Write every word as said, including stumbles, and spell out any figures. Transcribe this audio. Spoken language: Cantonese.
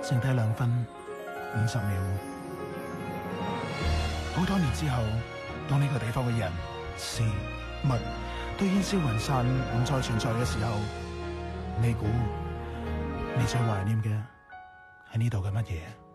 剩低兩分五十秒。好多年之後，當呢個地方嘅人事物都煙消雲散，唔再存在嘅時候，你估你最懷念嘅係呢度嘅乜嘢？